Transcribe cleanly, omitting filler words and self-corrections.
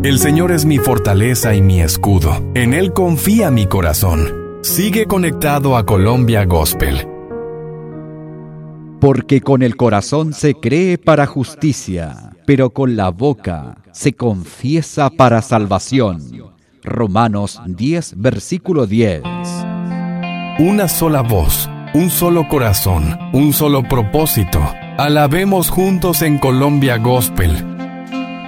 El Señor es mi fortaleza y mi escudo. En Él confía mi corazón. Sigue conectado a Colombia Gospel. Porque con el corazón se cree para justicia, pero con la boca se confiesa para salvación. Romanos 10, versículo 10. Una sola voz, un solo corazón, un solo propósito. Alabemos juntos en Colombia Gospel.